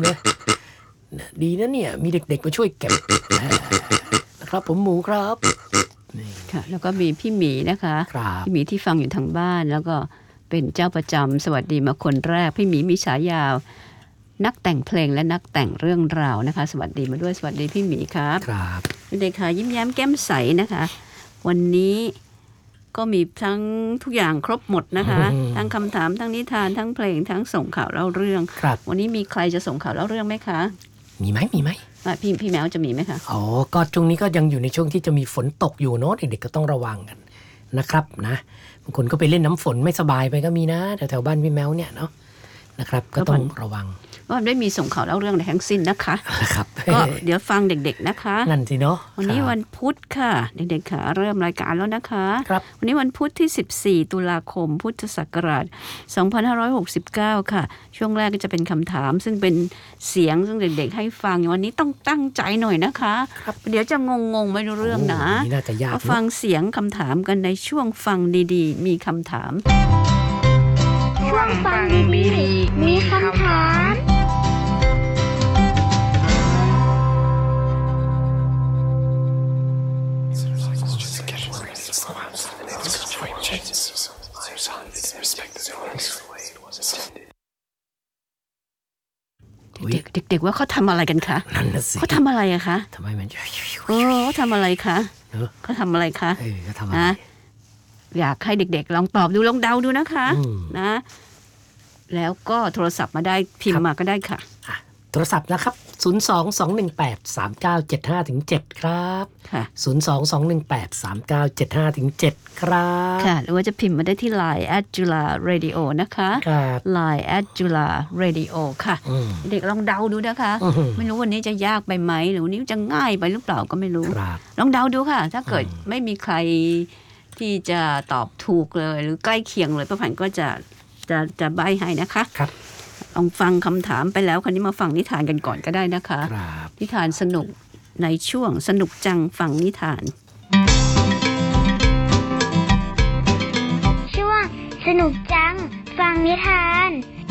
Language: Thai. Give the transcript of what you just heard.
เลยดีนะเนี่ยมีเด็กๆมาช่วยเก็บนะครับผมหมูครับค่ะแล้วก็มีพี่หมีนะคะพี่หมีที่ฟังอยู่ทางบ้านแล้วก็เป็นเจ้าประจำสวัสดีมาคนแรกพี่หมีมีฉายานักแต่งเพลงและนักแต่งเรื่องราวนะคะสวัสดีมาด้วยสวัสดีพี่หมีครับเด็กๆค่ะยิ้มแย้มแก้มใสนะคะวันนี้ก็มีทั้งทุกอย่างครบหมดนะคะทั้งคำถามทั้งนิทานทั้งเพลงทั้งส่งข่าวเล่าเรื่องวันนี้มีใครจะส่งข่าวเล่าเรื่องไหมคะมีไหมพี่แมวจะมีไหมคะอ๋อก็ช่วงนี้ก็ยังอยู่ในช่วงที่จะมีฝนตกอยู่เนาะเด็กๆก็ต้องระวังกันนะครับนะบางคนก็ไปเล่นน้ำฝนไม่สบายไปก็มีนะแถวๆบ้านพี่แมวเนี่ยเนาะนะครับก็ต้องระวังว่าได้มีส่งข่าวเล่าเรื่องในทั้งสิ้นนะคะครับก็เดี๋ยวฟังเด็กๆนะคะนั่นสิเนาะวันนี้วันพุธค่ะเด็กๆค่ะเริ่มรายการแล้วนะคะครับวันนี้วันพุธที่14ตุลาคมพุทธศักราช2569ค่ะช่วงแรกก็จะเป็นคำถามซึ่งเป็นเสียงซึ่งเด็กๆให้ฟังวันนี้ต้องตั้งใจหน่อยนะคะเดี๋ยวจะงงไม่รู้เรื่องนะน่าจะยากฟังเสียงคำถามกันในช่วงฟังดีๆมีคำถามช่วงฟังดีๆมีคำถามเด็กว่าเขาทำอะไรกันคะเขาทำอะไรอะคะทำไมมันเขาทำอะไรคะเขาทำอะไรคะนะอยากให้เด็กๆลองตอบดูลองเดาดูนะคะนะแล้วก็โทรศัพท์มาได้พิมพ์มาก็ได้ค่ะโทรศัพท์นะครับ022183975-7ครับค่ะ 022183975-7ครับค่ะหรือว่าจะพิมพ์มาได้ที่ Line @jularadio นะคะ Line @jularadio ค่ะเด็กลองเดาดูนะคะไม่รู้วันนี้จะยากไปไหมหรือวันนี้จะง่ายไปหรือเปล่าก็ไม่รู้ลองเดาดูค่ะถ้าเกิดไม่มีใครที่จะตอบถูกเลยหรือใกล้เคียงเลยป้าผันก็จะใบ้ให้นะคะครับลองฟังคำถามไปแล้วคราวนี้มาฟังนิทานกันก่อนก็ได้นะคะนิทานสนุกในช่วงสนุกจังฟังนิทานช่วงสนุกจังฟังนิทาน